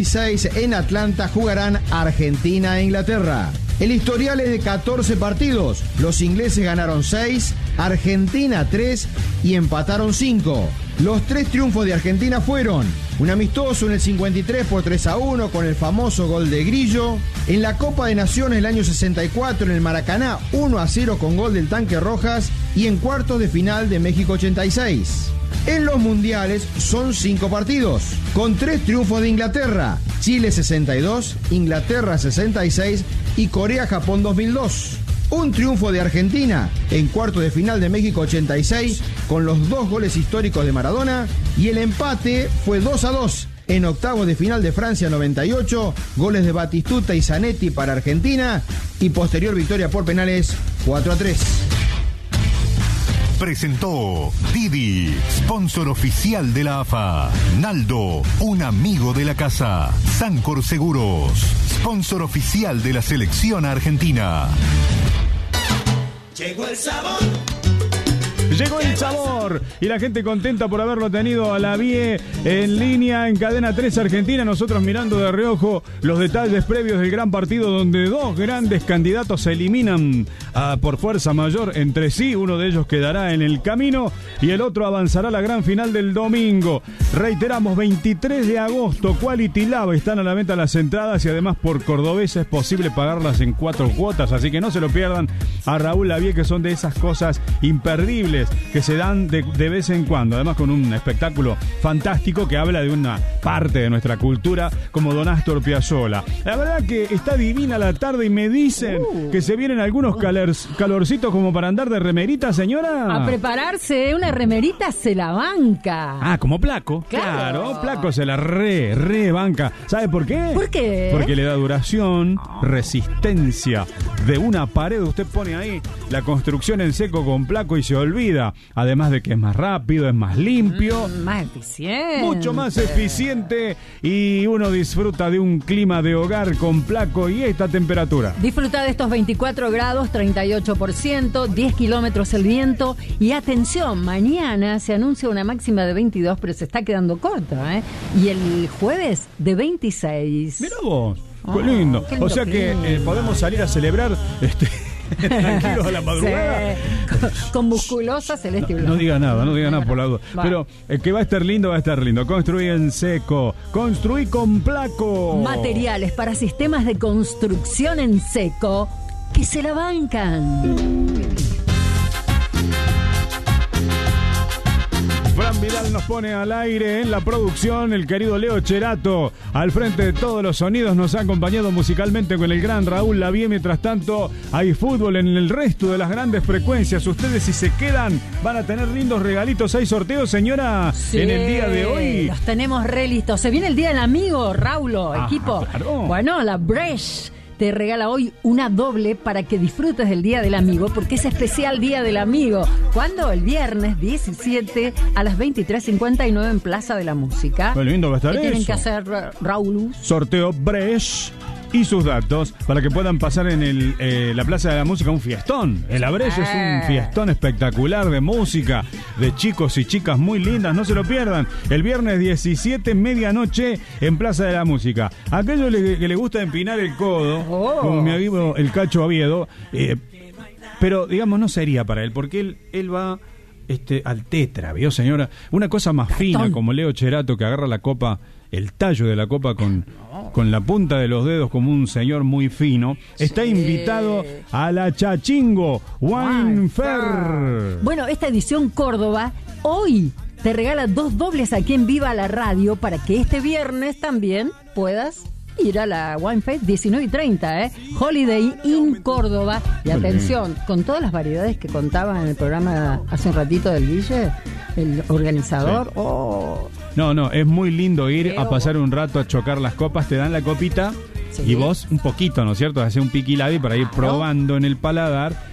6 en Atlanta jugarán Argentina e Inglaterra. El historial es de 14 partidos. Los ingleses ganaron 6, Argentina 3 y empataron 5. Los 3 triunfos de Argentina fueron un amistoso en el 53 por 3-1 con el famoso gol de Grillo. En la Copa de Naciones del año 64 en el Maracaná 1-0 con gol del Tanque Rojas. Y en cuartos de final de México 86. En los mundiales son 5 partidos, con 3 triunfos de Inglaterra, Chile 62, Inglaterra 66 y Corea-Japón 2002. Un triunfo de Argentina en cuartos de final de México 86 con los 2 goles históricos de Maradona y el empate fue 2-2 en octavos de final de Francia 98, goles de Batistuta y Zanetti para Argentina y posterior victoria por penales 4-3. Presentó Didi, sponsor oficial de la AFA. Naldo, un amigo de la casa. Sancor Seguros, sponsor oficial de la selección argentina. Llegó el sabor. Llegó el sabor y la gente contenta por haberlo tenido a Lavie en línea en Cadena 3 Argentina. Nosotros mirando de reojo los detalles previos del gran partido donde 2 grandes candidatos se eliminan por fuerza mayor entre sí. Uno de ellos quedará en el camino y el otro avanzará a la gran final del domingo. Reiteramos, 23 de agosto, Quality Lab, están a la venta las entradas y además por cordobés es posible pagarlas en 4 cuotas. Así que no se lo pierdan a Raúl Lavie, que son de esas cosas imperdibles que se dan de vez en cuando, además con un espectáculo fantástico que habla de una parte de nuestra cultura como Don Astor Piazzolla. La verdad que está divina la tarde y me dicen que se vienen algunos calorcitos como para andar de remerita, señora. A prepararse, una remerita se la banca. Ah, como Placo. Claro, Placo se la re banca. ¿Sabe por qué? ¿Por qué? Porque le da duración, resistencia. De una pared usted pone ahí la construcción en seco con Placo y se olvida. Además de que es más rápido, es más limpio, más eficiente, mucho más eficiente y uno disfruta de un clima de hogar con Placo y esta temperatura. Disfruta de estos 24 grados, 38%, 10 kilómetros el viento y atención, mañana se anuncia una máxima de 22, pero se está quedando corta, ¿eh? Y el jueves de 26. Mirá vos, qué lindo. O sea que podemos salir a celebrar tranquilos a la madrugada. Sí. Con musculosa celeste y blanca. No diga nada por la duda. Pero que va a estar lindo. Construí en seco, construí con Placo. Materiales para sistemas de construcción en seco que se la bancan. Fran Vidal nos pone al aire en la producción, el querido Leo Cherato al frente de todos los sonidos, nos ha acompañado musicalmente con el gran Raúl Lavie. Mientras tanto hay fútbol en el resto de las grandes frecuencias. Ustedes, si se quedan, van a tener lindos regalitos. ¿Hay sorteos, señora? Sí, en el día de hoy los tenemos re listos. Se viene el día del amigo, Raulo, equipo. Claro. Bueno, la Bresh te regala hoy una doble para que disfrutes del Día del Amigo, porque es especial Día del Amigo. ¿Cuándo? El viernes 17 a las 23:59 en Plaza de la Música. Qué lindo va a estar ¿Qué eso. tienen que hacer, Raúl? Sorteo Bresh y sus datos para que puedan pasar en la Plaza de la Música un fiestón. El Bresh es un fiestón espectacular de música, de chicos y chicas muy lindas, no se lo pierdan. El viernes 17, medianoche, en Plaza de la Música. Aquello que le gusta empinar el codo, como mi amigo el Cacho Oviedo, pero digamos no sería para él, porque él va al tetra, ¿vio, señora? Una cosa más fina, como Leo Cherato, que agarra la copa, el tallo de la copa con la punta de los dedos, como un señor muy fino. Está invitado a la Chachingo Wine Fair. Bueno, esta edición Córdoba hoy te regala 2 dobles aquí en Viva la Radio para que este viernes también puedas ir a la Wine Fair 19:30, Holiday Inn Córdoba. Y atención, con todas las variedades que contaba en el programa hace un ratito del Guille, el organizador. Sí. No, es muy lindo ir a pasar un rato a chocar las copas, te dan la copita. Sí. Y vos un poquito, ¿no es cierto? Hacer un piquilabi para ir probando en el paladar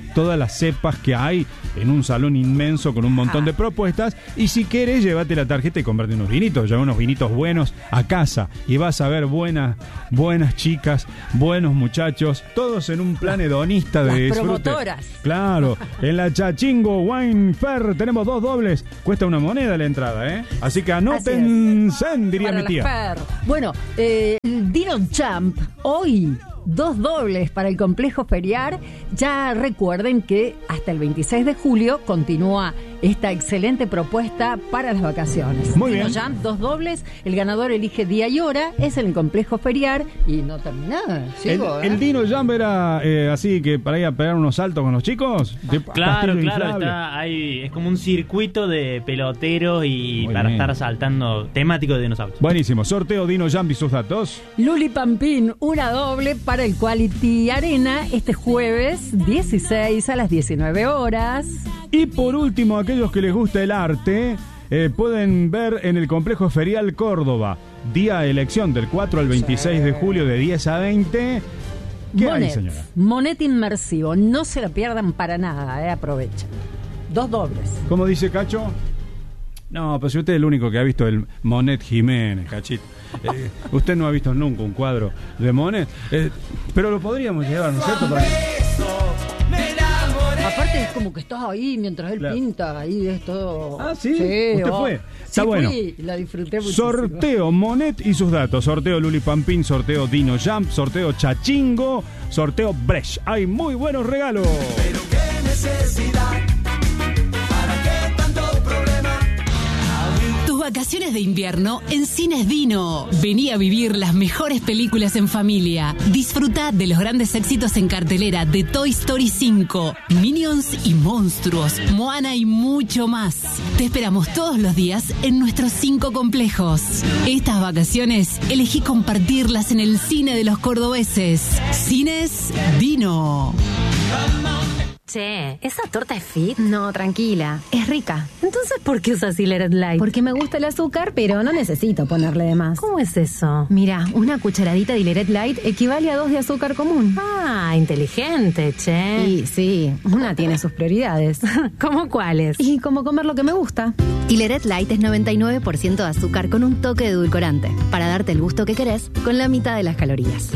todas las cepas que hay en un salón inmenso con un montón de propuestas. Y si querés, llévate la tarjeta y comprate unos vinitos. Lleva unos vinitos buenos a casa y vas a ver buenas chicas, buenos muchachos, todos en un plan hedonista de las disfrute. promotoras. Claro, en la Chachingo Wine Fair tenemos 2 dobles. Cuesta una moneda la entrada, ¿eh? Así que anótense, diría para mi tía. las Fair. Bueno, el Dino Jump hoy. 2 dobles para el complejo ferial. Ya recuerden que hasta el 26 de julio continúa esta excelente propuesta para las vacaciones. Muy Dino bien. Jump, 2 dobles. El ganador elige día y hora. Es en el complejo ferial. Y no termina. El Dino Jump era así que para ir a pegar unos saltos con los chicos. Claro, está ahí, es como un circuito de peloteros y Muy para bien. estar saltando temático de dinosaurios. Buenísimo. Sorteo Dino Jump y sus datos. Luli Pampín, una doble para el Quality Arena este jueves 16 a las 19 horas. Y por último, aquellos que les gusta el arte, pueden ver en el Complejo Ferial Córdoba, día de elección del 4 al 26 de julio de 10 a 20. ¿Qué hay, señora? Monet inmersivo, no se la pierdan para nada, aprovechen. 2 dobles. ¿Cómo dice Cacho? No, pues usted es el único que ha visto el Monet Jiménez, Cachito. Usted no ha visto nunca un cuadro de Monet, pero lo podríamos llevar, ¿no es cierto? Aparte es como que estás ahí mientras él pinta, ahí es todo... Ah, ¿sí? ¿Usted fue? Está bueno. Fui, la disfruté muchísimo. Sorteo Monet y sus datos. Sorteo Luli Pampín, sorteo Dino Jump, sorteo Chachingo, sorteo Brecht. Hay muy buenos regalos. Pero qué necesidad, ¿para qué tanto problema? Tus vacaciones de invierno en Cines Dino. Vení a vivir las mejores películas en familia. Disfruta de los grandes éxitos en cartelera de Toy Story 5, Minions y Monstruos, Moana y mucho más. Te esperamos todos los días en nuestros 5 complejos. Estas vacaciones elegí compartirlas en el cine de los cordobeses. Cines Dino. Che, ¿esa torta es fit? No, tranquila, es rica. Entonces, ¿por qué usas Hilleret Light? Porque me gusta el azúcar, pero no necesito ponerle de más. ¿Cómo es eso? Mira, una cucharadita de Hilleret Light equivale a 2 de azúcar común. Ah, inteligente, che. Y sí, una tiene sus prioridades. ¿Cómo cuáles? Y como comer lo que me gusta. Hilleret Light es 99% de azúcar con un toque de edulcorante, para darte el gusto que querés con la mitad de las calorías.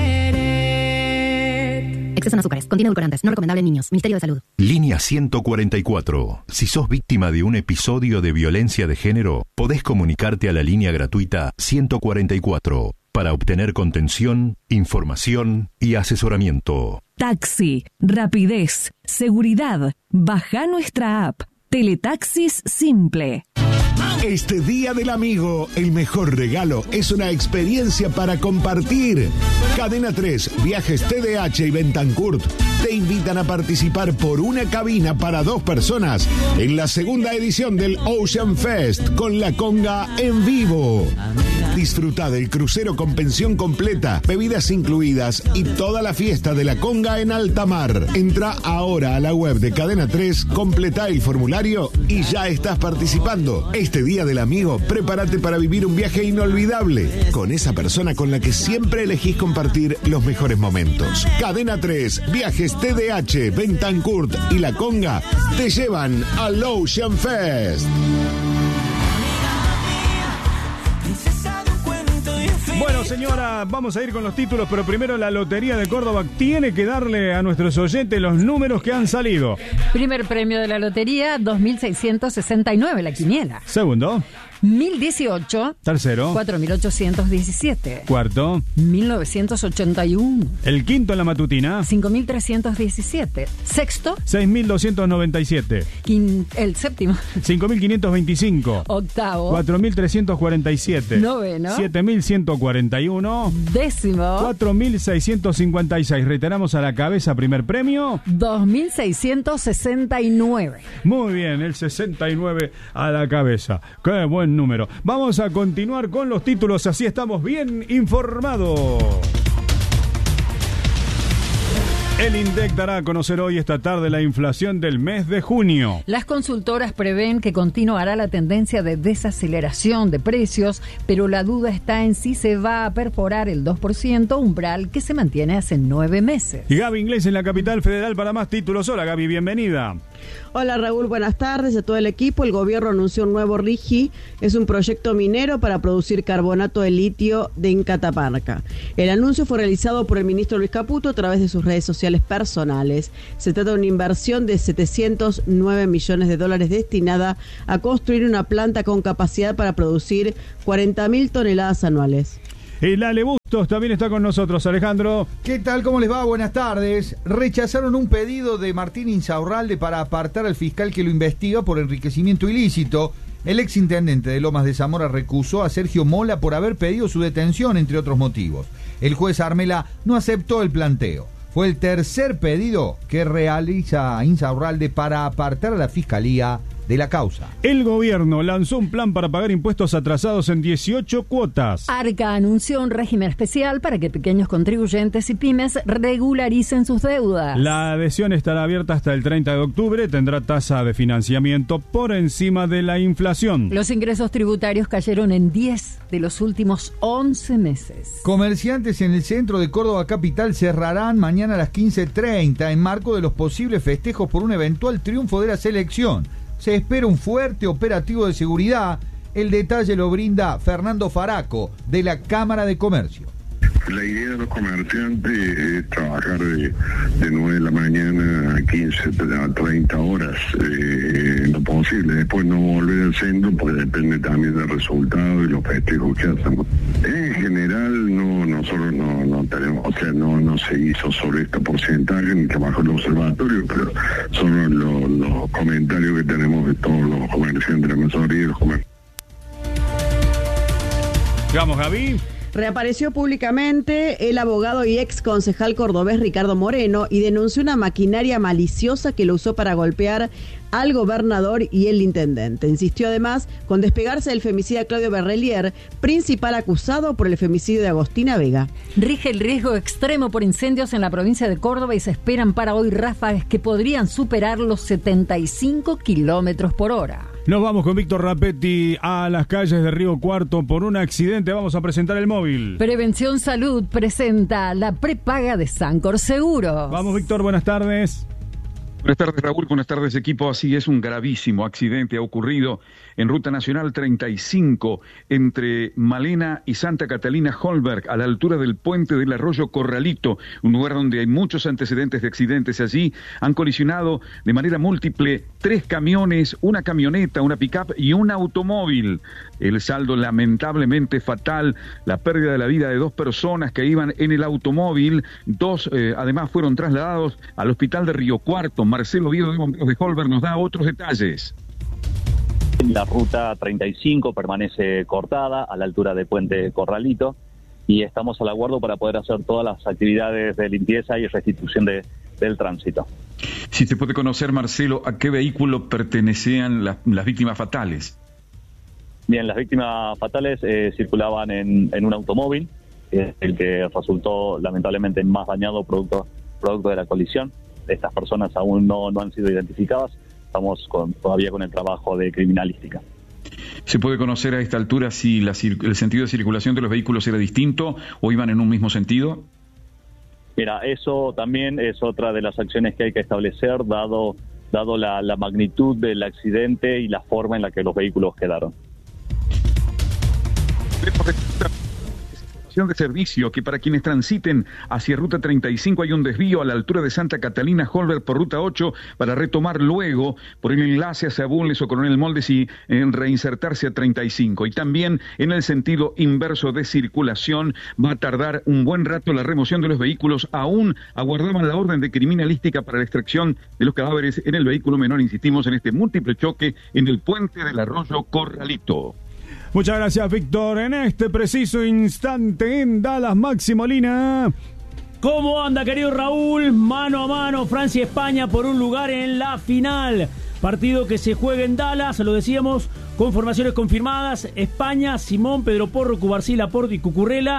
Exceso en azúcares, contiene edulcorantes, no recomendable en niños. Ministerio de Salud. Línea 144. Si sos víctima de un episodio de violencia de género, podés comunicarte a la línea gratuita 144 para obtener contención, información y asesoramiento. Taxi, rapidez, seguridad. Baja nuestra app. Teletaxis Simple. Este Día del Amigo, el mejor regalo es una experiencia para compartir. Cadena 3, Viajes TDH y Bentancurt te invitan a participar por una cabina para 2 personas en la segunda edición del Ocean Fest con la conga en vivo. Disfruta del crucero con pensión completa, bebidas incluidas y toda la fiesta de la conga en alta mar. Entra ahora a la web de Cadena 3, completa el formulario y ya estás participando. Este Día del Amigo, prepárate para vivir un viaje inolvidable con esa persona con la que siempre elegís compartir los mejores momentos. Cadena 3, Viajes TDH, Bentancurt y La Conga te llevan al Ocean Fest. Bueno, señora, vamos a ir con los títulos, pero primero la Lotería de Córdoba tiene que darle a nuestros oyentes los números que han salido. Primer premio de la lotería, 2.669, la quiniela. Segundo. 1018. Tercero. 4.817. Cuarto. 1981. El quinto en la matutina. 5.317. Sexto. 6.297. El séptimo. 5.525. Octavo. 4.347. Noveno. 7.141. Décimo. 4.656. Reiteramos a la cabeza, primer premio. 2.669. Muy bien, el 69 a la cabeza. Qué buen número. Vamos a continuar con los títulos, así estamos bien informados. El INDEC dará a conocer hoy esta tarde la inflación del mes de junio. Las consultoras prevén que continuará la tendencia de desaceleración de precios, pero la duda está en si se va a perforar el 2%, umbral que se mantiene hace 9 meses. Y Gaby Inglés en la capital federal para más títulos. Hola Gaby, bienvenida. Hola Raúl, buenas tardes a todo el equipo. El gobierno anunció un nuevo RIGI, es un proyecto minero para producir carbonato de litio en Catamarca. El anuncio fue realizado por el ministro Luis Caputo a través de sus redes sociales personales. Se trata de una inversión de $709 millones destinada a construir una planta con capacidad para producir 40.000 toneladas anuales. El Ale Bustos también está con nosotros, Alejandro. ¿Qué tal? ¿Cómo les va? Buenas tardes. Rechazaron un pedido de Martín Insaurralde para apartar al fiscal que lo investiga por enriquecimiento ilícito. El exintendente de Lomas de Zamora recusó a Sergio Mola por haber pedido su detención, entre otros motivos. El juez Armela no aceptó el planteo. Fue el tercer pedido que realiza Insaurralde para apartar a la fiscalía de la causa. El gobierno lanzó un plan para pagar impuestos atrasados en 18 cuotas. Arca anunció un régimen especial para que pequeños contribuyentes y pymes regularicen sus deudas. La adhesión estará abierta hasta el 30 de octubre, tendrá tasa de financiamiento por encima de la inflación. Los ingresos tributarios cayeron en 10 de los últimos 11 meses. Comerciantes en el centro de Córdoba capital cerrarán mañana a las 15:30 en marco de los posibles festejos por un eventual triunfo de la selección. Se espera un fuerte operativo de seguridad. El detalle lo brinda Fernando Faraco, de la Cámara de Comercio. La idea de los comerciantes es trabajar de 9 de la mañana a 15 a 30 horas, lo posible. Después no volver al centro, porque depende también del resultado y los festejos que hacemos. En general, nosotros no tenemos, o sea, no se hizo sobre este porcentaje ni trabajo en el observatorio, pero son los comentarios que tenemos de todos los comerciantes, la mayoría de los comerciantes. Vamos, Gaby. Reapareció públicamente el abogado y ex concejal cordobés Ricardo Moreno y denunció una maquinaria maliciosa que lo usó para golpear al gobernador y el intendente. Insistió además con despegarse del femicida Claudio Berrelier, principal acusado por el femicidio de Agostina Vega. Rige el riesgo extremo por incendios en la provincia de Córdoba y se esperan para hoy ráfagas que podrían superar los 75 kilómetros por hora. Nos vamos con Víctor Rapetti a las calles de Río Cuarto por un accidente. Vamos a presentar el móvil. Prevención Salud presenta la prepaga de Sancor Seguros. Vamos, Víctor, buenas tardes. Buenas tardes, Raúl. Buenas tardes, equipo. Así es, un gravísimo accidente ha ocurrido en Ruta Nacional 35 entre Malena y Santa Catalina Holberg, a la altura del puente del Arroyo Corralito, un lugar donde hay muchos antecedentes de accidentes. Allí han colisionado de manera múltiple 3 camiones, una camioneta, una pick-up y un automóvil. El saldo lamentablemente fatal, la pérdida de la vida de 2 personas que iban en el automóvil. 2 además fueron trasladados al hospital de Río Cuarto. Marcelo Viedo de Bomberos de Holberg nos da otros detalles. La ruta 35 permanece cortada a la altura de Puente Corralito y estamos al aguardo para poder hacer todas las actividades de limpieza y restitución del tránsito. Si se puede conocer, Marcelo, ¿a qué vehículo pertenecían las víctimas fatales? Bien, las víctimas fatales circulaban en un automóvil, el que resultó lamentablemente más dañado producto de la colisión. Estas personas aún no han sido identificadas. Estamos todavía con el trabajo de criminalística. ¿Se puede conocer a esta altura si el sentido de circulación de los vehículos era distinto o iban en un mismo sentido? Mira, eso también es otra de las acciones que hay que establecer, dado la magnitud del accidente y la forma en la que los vehículos quedaron. De servicio que para quienes transiten hacia Ruta 35 hay un desvío a la altura de Santa Catalina Holberg por Ruta 8 para retomar luego por el enlace hacia Bulnes o Coronel Moldes y reinsertarse a 35. Y también en el sentido inverso de circulación va a tardar un buen rato la remoción de los vehículos. Aún aguardaban la orden de criminalística para la extracción de los cadáveres en el vehículo menor. Insistimos en este múltiple choque en el puente del Arroyo Corralito. Muchas gracias, Víctor. En este preciso instante en Dallas, Maxi Molina. ¿Cómo anda, querido Raúl? Mano a mano, Francia y España por un lugar en la final. Partido que se juega en Dallas, lo decíamos, con formaciones confirmadas. España, Simón, Pedro Porro, Cubarsí, Laporte y Cucurrella.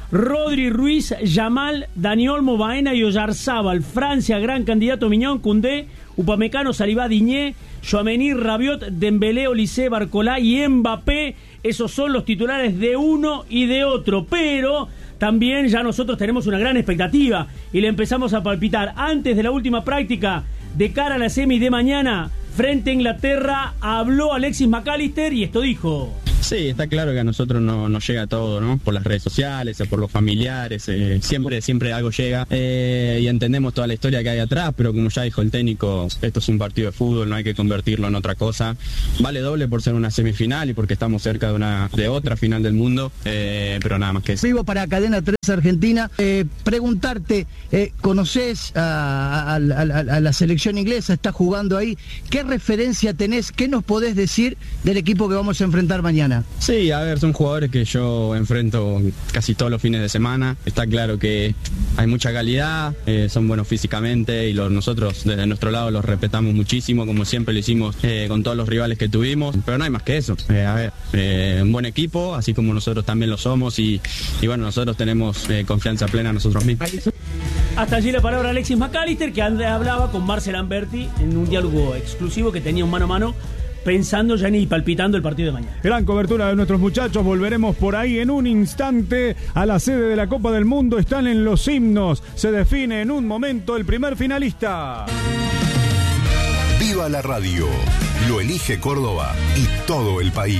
Rodri, Ruiz, Yamal, Dani Olmo, Baena y Oyarzábal. Francia, gran candidato: Miñón, Koundé, Upamecano, Saliba, Diñé, Tchouaméni, Rabiot, Dembélé, Olise, Barcolá y Mbappé. Esos son los titulares de uno y de otro, pero también ya nosotros tenemos una gran expectativa y le empezamos a palpitar. Antes de la última práctica, de cara a la semi de mañana, frente a Inglaterra, habló Alexis McAllister y esto dijo: Sí, está claro que a nosotros nos llega todo, ¿no? Por las redes sociales, por los familiares, siempre algo llega, y entendemos toda la historia que hay atrás, pero como ya dijo el técnico, esto es un partido de fútbol, no hay que convertirlo en otra cosa. Vale doble por ser una semifinal y porque estamos cerca de otra final del mundo, pero nada más que eso. Vivo para Cadena 3 Argentina, preguntarte, ¿conocés a la selección inglesa? ¿Estás jugando ahí? ¿Qué referencia tenés? ¿Qué nos podés decir del equipo que vamos a enfrentar mañana? Sí, a ver, son jugadores que yo enfrento casi todos los fines de semana. Está claro que hay mucha calidad, son buenos físicamente y nosotros desde nuestro lado los respetamos muchísimo, como siempre lo hicimos con todos los rivales que tuvimos, pero no hay más que eso. Un buen equipo, así como nosotros también lo somos y bueno, nosotros tenemos confianza plena en nosotros mismos. Hasta allí la palabra Alexis McAllister, que hablaba con Marcel Lamberti en un diálogo exclusivo que tenía un mano a mano, pensando ya ni palpitando el partido de mañana. Gran cobertura de nuestros muchachos. Volveremos por ahí en un instante a la sede de la Copa del Mundo. Están en los himnos. Se define en un momento el primer finalista. Viva la radio. Lo elige Córdoba y todo el país.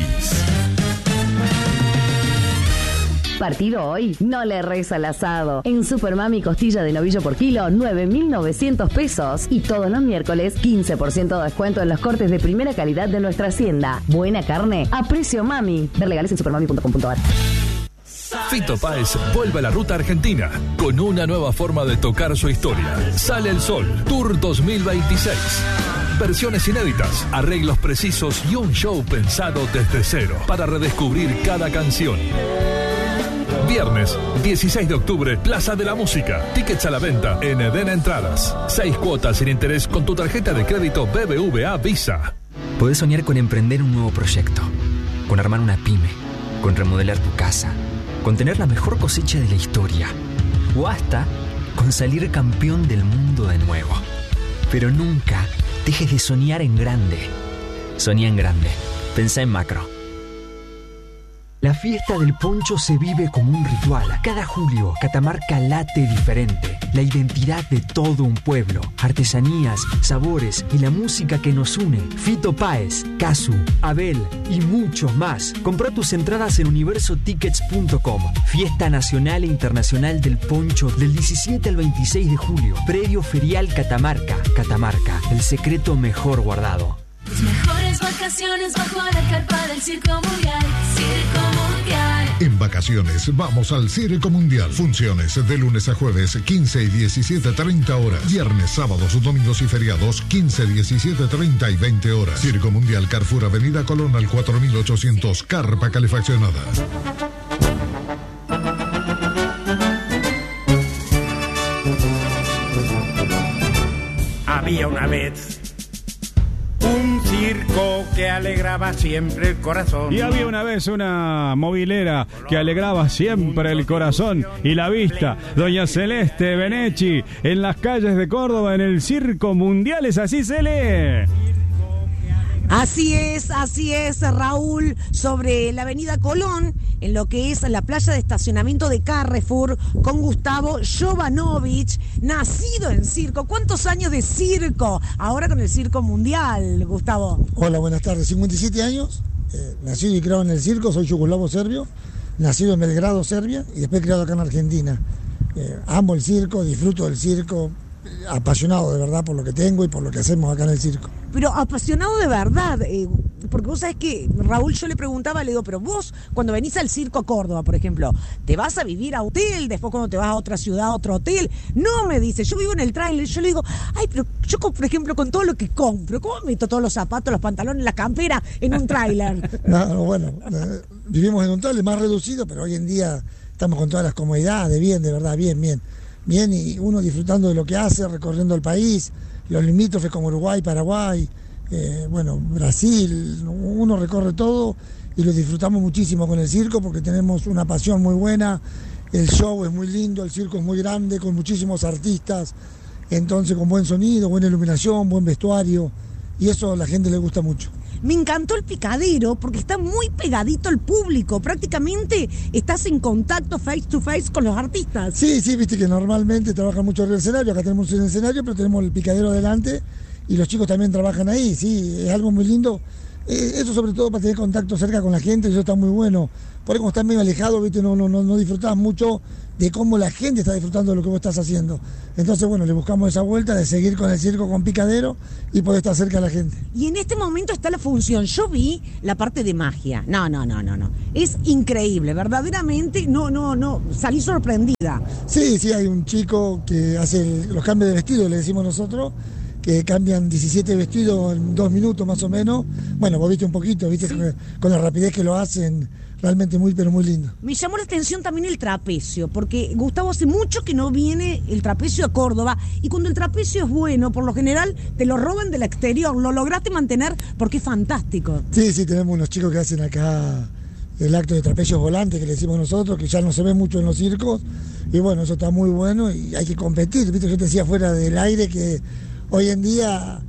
Partido hoy, no le reza al asado. En Supermami, costilla de novillo por kilo, 9.900 pesos. Y todos los miércoles, 15% de descuento en los cortes de primera calidad de nuestra hacienda. Buena carne a precio mami. Ver legales en supermami.com.ar. Fito Páez vuelve a la ruta argentina con una nueva forma de tocar su historia. Sale el Sol, Tour 2026. Versiones inéditas, arreglos precisos y un show pensado desde cero para redescubrir cada canción. Viernes 16 de octubre, Plaza de la Música. Tickets a la venta en Eden Entradas. 6 cuotas sin interés con tu tarjeta de crédito BBVA Visa. Podés soñar con emprender un nuevo proyecto, con armar una pyme, con remodelar tu casa, con tener la mejor cosecha de la historia o hasta con salir campeón del mundo de nuevo. Pero nunca dejes de soñar en grande. Soñá en grande. Pensá en macro. La fiesta del poncho se vive como un ritual. Cada julio, Catamarca late diferente. La identidad de todo un pueblo. Artesanías, sabores y la música que nos une. Fito Páez, Casu, Abel y muchos más. Comprá tus entradas en universotickets.com. Fiesta nacional e internacional del poncho del 17 al 26 de julio. Predio Ferial Catamarca. Catamarca, el secreto mejor guardado. Tus mejores vacaciones bajo la carpa del Circo Mundial. Circo Mundial. En vacaciones vamos al Circo Mundial. Funciones de lunes a jueves 15 y 17:30 horas. Viernes, sábados, domingos y feriados 15, 17:30 y 20 horas. Circo Mundial, Carrefour Avenida Colón al 4800, carpa calefaccionada. Había una vez un circo que alegraba siempre el corazón. Y había una vez una movilera que alegraba siempre el corazón y la vista. Doña Celeste Benechi en las calles de Córdoba en el Circo Mundial. ¿Es así, Cele? Así es, Raúl, sobre la avenida Colón, en lo que es la playa de estacionamiento de Carrefour, con Gustavo Jovanovic, nacido en circo. ¿Cuántos años de circo? Ahora con el Circo Mundial, Gustavo. Hola, buenas tardes. 57 años, nacido y criado en el circo, soy yugoslavo serbio, nacido en Belgrado, Serbia, y después criado acá en Argentina. Amo el circo, disfruto del circo, apasionado de verdad por lo que tengo y por lo que hacemos acá en el circo. Pero apasionado de verdad, porque vos sabés que, Raúl, yo le preguntaba, le digo, pero vos cuando venís al Circo a Córdoba, por ejemplo, ¿te vas a vivir a hotel? Después cuando te vas a otra ciudad, a otro hotel. No, me dice, yo vivo en el tráiler. Yo le digo, ay, pero yo, por ejemplo, con todo lo que compro, ¿cómo meto todos los zapatos, los pantalones, la campera en un tráiler? No, bueno, vivimos en un tráiler más reducido, pero hoy en día estamos con todas las comodidades, bien, de verdad, bien, y uno disfrutando de lo que hace, recorriendo el país, los limítrofes como Uruguay, Paraguay, Brasil, uno recorre todo y lo disfrutamos muchísimo con el circo porque tenemos una pasión muy buena, el show es muy lindo, el circo es muy grande, con muchísimos artistas, entonces con buen sonido, buena iluminación, buen vestuario, y eso a la gente le gusta mucho. Me encantó el picadero porque está muy pegadito al público. Prácticamente estás en contacto face to face con los artistas. Sí, viste que normalmente trabajan mucho en el escenario. Acá tenemos un escenario, pero tenemos el picadero adelante y los chicos también trabajan ahí. Sí, es algo muy lindo. Eso sobre todo para tener contacto cerca con la gente, eso está muy bueno. Por ahí como estás medio alejado, viste, no disfrutás mucho de cómo la gente está disfrutando de lo que vos estás haciendo. Entonces, bueno, le buscamos esa vuelta de seguir con el circo con picadero y poder estar cerca de la gente. Y en este momento está la función. Yo vi la parte de magia. No. Es increíble, verdaderamente. No. Salí sorprendida. Sí, hay un chico que hace los cambios de vestido, le decimos nosotros, que cambian 17 vestidos en 2 minutos más o menos. Bueno, vos viste un poquito, viste, sí, con la rapidez que lo hacen. Realmente muy, pero muy lindo. Me llamó la atención también el trapecio, porque Gustavo, hace mucho que no viene el trapecio a Córdoba, y cuando el trapecio es bueno, por lo general te lo roban del exterior. Lo lograste mantener porque es fantástico. Sí, tenemos unos chicos que hacen acá el acto de trapecios volantes, que le decimos nosotros, que ya no se ve mucho en los circos, y bueno, eso está muy bueno y hay que competir. Viste, yo te decía fuera del aire que hoy en día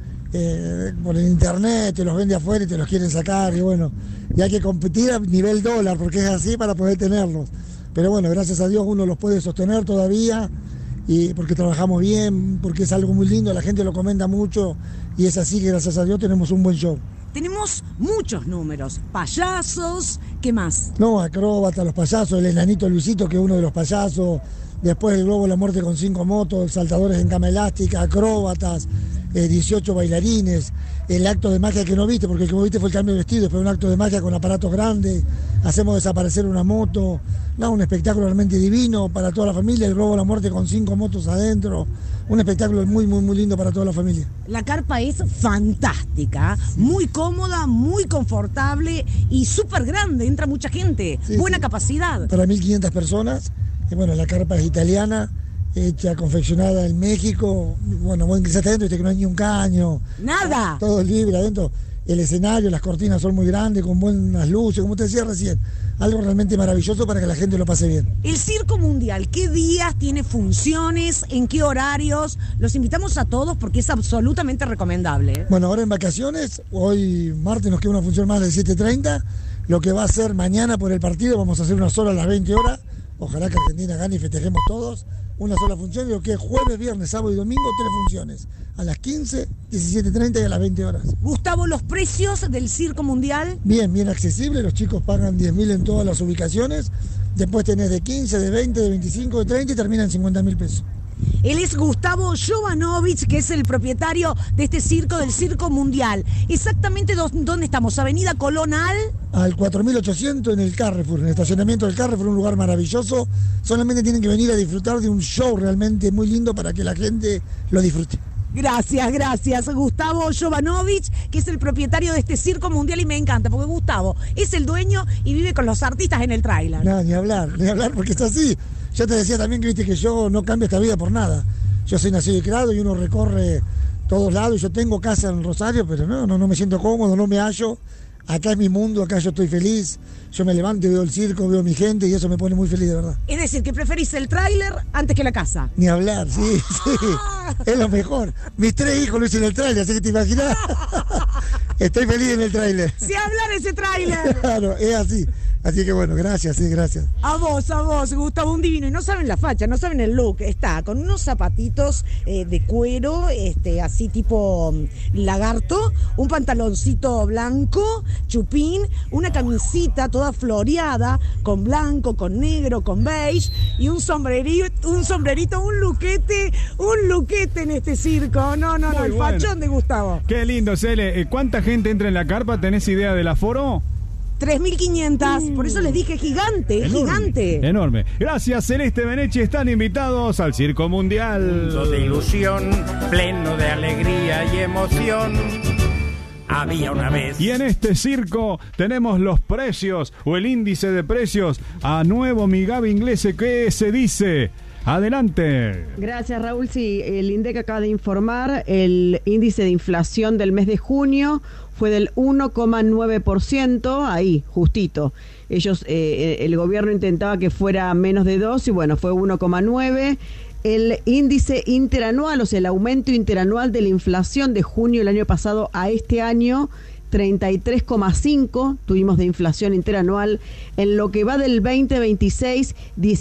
por el internet te los vende afuera y te los quieren sacar, y bueno, y hay que competir a nivel dólar, porque es así, para poder tenerlos. Pero bueno, gracias a Dios uno los puede sostener todavía, y porque trabajamos bien, porque es algo muy lindo, la gente lo comenta mucho, y es así que gracias a Dios tenemos un buen show. Tenemos muchos números, payasos, ¿qué más? No, acróbatas, los payasos, el enanito Luisito, que es uno de los payasos, después el globo de la muerte con 5 motos, saltadores en cama elástica, acróbatas, 18 bailarines, el acto de magia que no viste, porque el que vos viste fue el cambio de vestido, después un acto de magia con aparatos grandes, hacemos desaparecer una moto, un espectáculo realmente divino para toda la familia, el globo de la muerte con 5 motos adentro, un espectáculo muy, muy, muy lindo para toda la familia. La carpa es fantástica, muy cómoda, muy confortable y súper grande, entra mucha gente, buena capacidad. Para 1.500 personas, bueno, la carpa es italiana, hecha, confeccionada en México. Bueno, vos ingresaste adentro y que no hay ni un caño. ¡Nada! Todo libre adentro. El escenario, las cortinas son muy grandes, con buenas luces, como te decía recién. Algo realmente maravilloso para que la gente lo pase bien. El Circo Mundial, ¿qué días tiene funciones? ¿En qué horarios? Los invitamos a todos porque es absolutamente recomendable. Bueno, ahora en vacaciones, hoy martes nos queda una función más de 7:30. Lo que va a ser mañana por el partido, vamos a hacer una sola a las 20 horas. Ojalá que Argentina gane y festejemos todos. Una sola función, y lo que es jueves, viernes, sábado y domingo, 3 funciones. A las 15, 17:30 y a las 20 horas. Gustavo, ¿los precios del Circo Mundial? Bien accesible. Los chicos pagan 10.000 en todas las ubicaciones. Después tenés de 15, de 20, de 25, de 30 y termina en 50.000 pesos. Él es Gustavo Jovanovic, que es el propietario de este circo, del Circo Mundial. Exactamente, ¿dónde estamos? Avenida Colón al 4800 en el Carrefour, en el estacionamiento del Carrefour, un lugar maravilloso. Solamente tienen que venir a disfrutar de un show realmente muy lindo para que la gente lo disfrute. Gracias. Gustavo Jovanovic, que es el propietario de este Circo Mundial, y me encanta, porque Gustavo es el dueño y vive con los artistas en el tráiler. No, ni hablar, porque es así. Yo te decía también que viste que yo no cambio esta vida por nada. Yo soy nacido y criado y uno recorre todos lados. Y yo tengo casa en Rosario, pero no me siento cómodo, no me hallo. Acá es mi mundo, acá yo estoy feliz. Yo me levanto y veo el circo, veo a mi gente y eso me pone muy feliz, de verdad. Es decir, que preferís el tráiler antes que la casa. Ni hablar, sí. Es lo mejor. Mis 3 hijos lo hice en el tráiler, así que te imaginas. Estoy feliz en el tráiler. ¡Sí hablar ese tráiler! Claro, es así. Así que bueno, gracias. A vos, Gustavo, un divino. Y no saben la facha, no saben el look. Está con unos zapatitos de cuero, así tipo lagarto, un pantaloncito blanco, chupín, una camisita toda floreada, con blanco, con negro, con beige, y un sombrerito, un luquete en este circo. No, el fachón de Gustavo. Qué lindo, Cele. ¿Cuánta gente entra en la carpa? ¿Tenés idea del aforo? 3.500, por eso les dije gigante. Enorme. Gracias, Celeste Benechi. Están invitados al Circo Mundial. Mundo de ilusión, pleno de alegría y emoción. Había una vez. Y en este circo tenemos los precios o el índice de precios a nuevo mi Gaby Inglese. ¿Qué se dice? Adelante. Gracias, Raúl. Sí, el INDEC acaba de informar el índice de inflación del mes de junio fue del 1,9%, ahí, justito. Ellos, el gobierno intentaba que fuera menos de 2 y bueno, fue 1,9%. El índice interanual, o sea, el aumento interanual de la inflación de junio del año pasado a este año, 33,5 tuvimos de inflación interanual. En lo que va del 2026,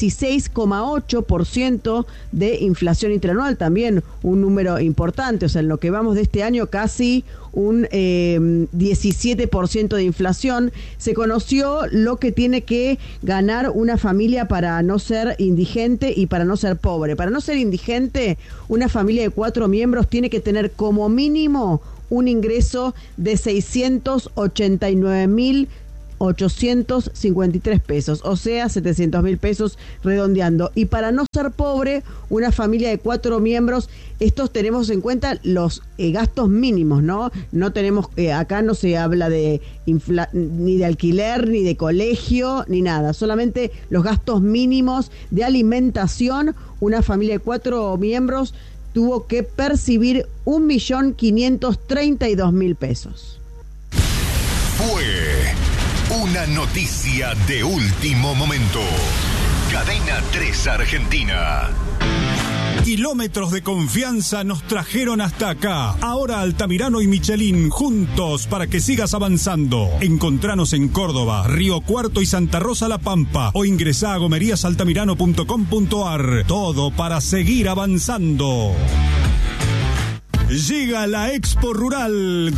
16,8% de inflación interanual, también un número importante. O sea, en lo que vamos de este año, casi un 17% de inflación. Se conoció lo que tiene que ganar una familia para no ser indigente y para no ser pobre. Para no ser indigente, una familia de 4 miembros tiene que tener como mínimo un ingreso de 689.853 pesos, o sea, 700.000 pesos redondeando. Y para no ser pobre, una familia de 4 miembros, estos tenemos en cuenta los gastos mínimos, ¿no? No tenemos, acá no se habla de ni de alquiler, ni de colegio, ni nada, solamente los gastos mínimos de alimentación. Una familia de 4 miembros tuvo que percibir 1.532.000 pesos. Fue una noticia de último momento. Cadena 3 Argentina. Kilómetros de confianza nos trajeron hasta acá. Ahora Altamirano y Michelin juntos para que sigas avanzando. Encontranos en Córdoba, Río Cuarto y Santa Rosa La Pampa o ingresá a gomeriasaltamirano.com.ar. Todo para seguir avanzando. Llega la Expo Rural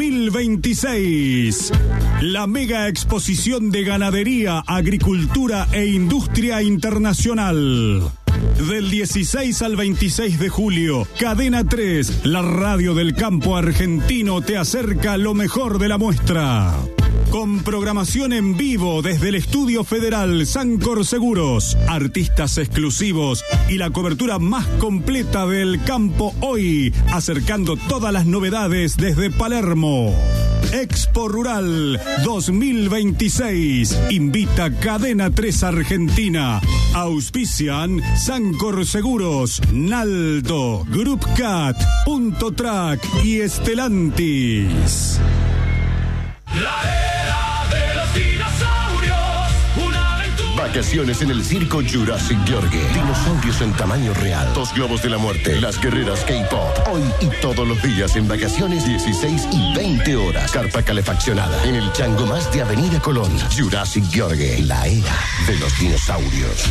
2026. La mega exposición de ganadería, agricultura e industria internacional. Del 16 al 26 de julio, Cadena 3, la radio del campo argentino, te acerca lo mejor de la muestra. Con programación en vivo desde el Estudio Federal Sancor Seguros, artistas exclusivos y la cobertura más completa del campo hoy, acercando todas las novedades desde Palermo. Expo Rural 2026. Invita Cadena 3 Argentina. Auspician Sancor Seguros, Naldo, Group Cat, Punto Track y Estelantis. Vacaciones en el circo Jurassic Yorgue. Dinosaurios en tamaño real. 2 globos de la muerte. Las guerreras K-pop. Hoy y todos los días en vacaciones, 16 y 20 horas. Carpa calefaccionada. En el Chango Más de Avenida Colón. Jurassic Yorgue. La era de los dinosaurios.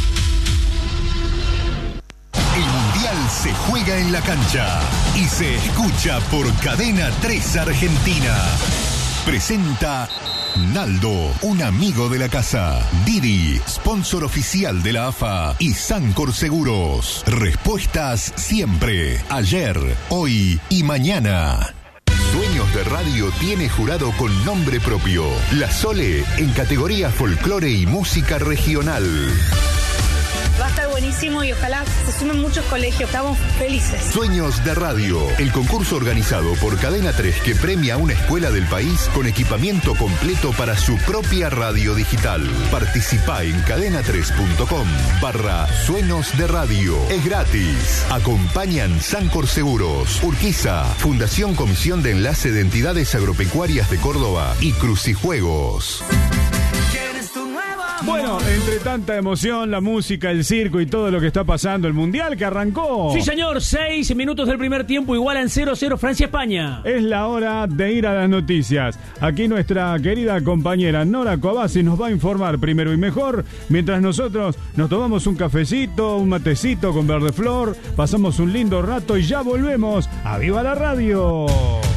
El Mundial se juega en la cancha y se escucha por Cadena 3 Argentina. Presenta Naldo, un amigo de la casa. Didi, sponsor oficial de la AFA y Sancor Seguros. Respuestas siempre, ayer, hoy y mañana. Sueños de Radio tiene jurado con nombre propio. La Sole en categoría folclore y música regional. Va a estar buenísimo y ojalá se sumen muchos colegios. Estamos felices. Sueños de Radio, el concurso organizado por Cadena 3 que premia a una escuela del país con equipamiento completo para su propia radio digital. Participá en cadena3.com/Sueños de Radio. Es gratis. Acompañan Sancor Seguros, Urquiza, Fundación Comisión de Enlace de Entidades Agropecuarias de Córdoba y Crucijuegos. Bueno, entre tanta emoción, la música, el circo y todo lo que está pasando, el Mundial que arrancó. Sí, señor, 6 minutos del primer tiempo, igualan 0-0 Francia-España. Es la hora de ir a las noticias. Aquí nuestra querida compañera Nora Cobasi nos va a informar primero y mejor, mientras nosotros nos tomamos un cafecito, un matecito con Verde Flor, pasamos un lindo rato y ya volvemos a Viva la Radio.